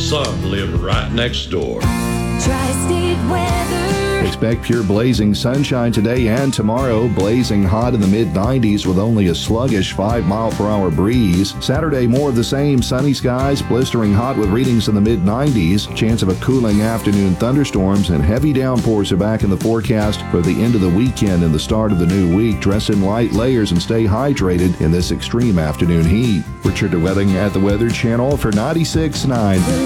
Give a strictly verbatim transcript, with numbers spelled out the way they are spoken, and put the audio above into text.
son lived right next door. Tri-State weather. Expect pure blazing sunshine today and tomorrow. Blazing hot in the mid nineties with only a sluggish five mile per hour breeze. Saturday, more of the same. Sunny skies, blistering hot with readings in the mid nineties. Chance of a cooling afternoon thunderstorms and heavy downpours are back in the forecast for the end of the weekend and the start of the new week. Dress in light layers and stay hydrated in this extreme afternoon heat. Richard DeWetting at the Weather Channel for ninety-six point nine.